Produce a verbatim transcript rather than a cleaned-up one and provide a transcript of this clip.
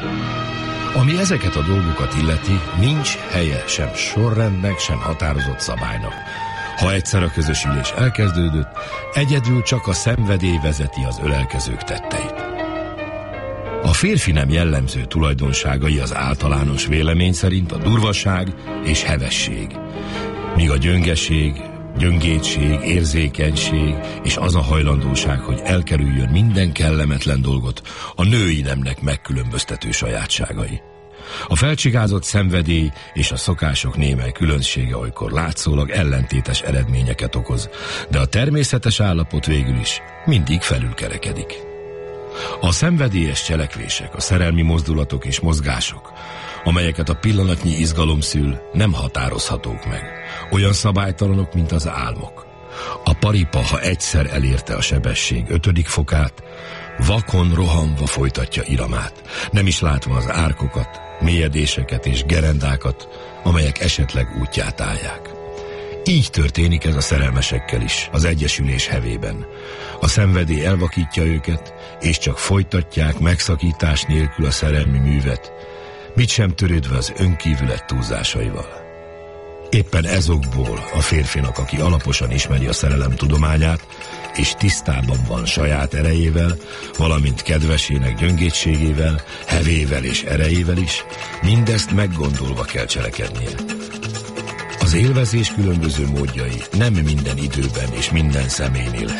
Ami ezeket a dolgokat illeti, nincs helye sem sorrendnek, sem határozott szabálynak. Ha egyszer a közösülés elkezdődött, egyedül csak a szenvedély vezeti az ölelkezők tetteit. A férfi nem jellemző tulajdonságai az általános vélemény szerint a durvaság és hevesség, míg a gyöngeség, gyöngétség, érzékenység és az a hajlandóság, hogy elkerüljön minden kellemetlen dolgot, a női nemnek megkülönböztető sajátságai. A felcsigázott szenvedély és a szokások némely különbsége olykor látszólag ellentétes eredményeket okoz, de a természetes állapot végül is mindig felülkerekedik. A szenvedélyes cselekvések, a szerelmi mozdulatok és mozgások, amelyeket a pillanatnyi izgalom szül, nem határozhatók meg. Olyan szabálytalanok, mint az álmok. A paripa, ha egyszer elérte a sebesség ötödik fokát, vakon rohanva folytatja iramát, nem is látva az árkokat, mélyedéseket és gerendákat, amelyek esetleg útját állják. Így történik ez a szerelmesekkel is, az egyesülés hevében. A szenvedély elvakítja őket, és csak folytatják megszakítás nélkül a szerelmi művet, mit sem törődve az önkívület túlzásaival. Éppen ezokból a férfinak, aki alaposan ismeri a szerelem tudományát, és tisztában van saját erejével, valamint kedvesének gyöngétségével, hevével és erejével is, mindezt meggondolva kell cselekednie. Az élvezés különböző módjai nem minden időben és minden személynél